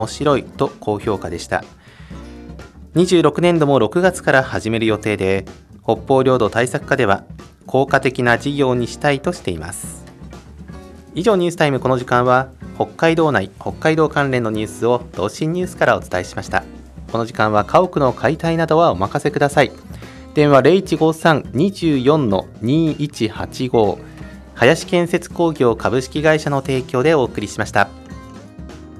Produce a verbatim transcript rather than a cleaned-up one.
面白いと高評価でした。にじゅうろくねんどもろくがつから始める予定で、北方領土対策課では効果的な事業にしたいとしています。以上ニュースタイム、この時間は北海道内北海道関連のニュースを同心ニュースからお伝えしました。この時間は家屋の解体などはお任せください。電話 ゼロいちごさん にじゅうよん にいちはちご、林建設工業株式会社の提供でお送りしました。